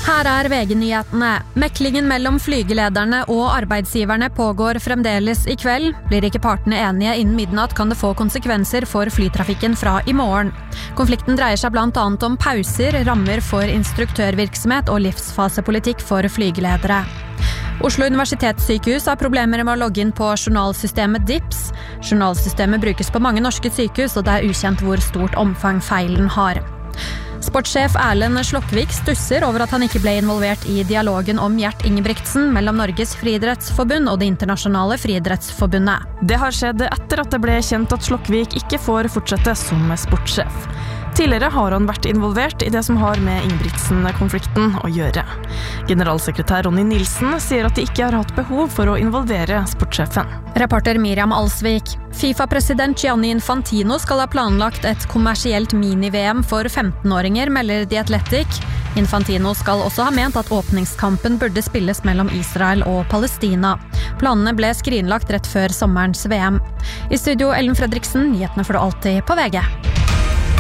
Her VG-nyhetene. Meklingen mellom flygelederne og arbeidsgiverne pågår fremdeles i kveld. Blir ikke partene enige innen midnatt, kan det få konsekvenser for flytrafikken fra i morgen. Konflikten dreier seg blant annet om pauser, rammer for instruktørvirksomhet og livsfasepolitikk for flygeledere. Oslo universitetssykehus har problemer med å logge inn på journalsystemet DIPS. Journalsystemet brukes på mange norske sykehus, og det er ukjent hvor stort omfang feilen har. Sportssjef Erlend Slokvik stusser over at han ikke ble involvert i dialogen om Gjert Ingebrigtsen mellom Norges friidrettsforbund og det internasjonale friidrettsforbundet. Det har skjedd etter at det ble kjent at Slokvik ikke får fortsette som sportssjef. Tidligere har han vært involvert i det som har med Ingebrigtsen-konflikten å gjøre. Generalsekretær Ronny Nilsen sier at de ikke har hatt behov for å involvere sportssjefen. Reporter Miriam Alsvik. FIFA-president Gianni Infantino skal ha planlagt et kommersielt mini-VM for 15-åringer, melder The Athletic. Infantino skal også ha ment at åpningskampen burde spilles mellom Israel og Palestina. Planene ble skrinlagt rett før sommerens VM. I studio Ellen Fredriksen, nyhetene får du alltid på VG.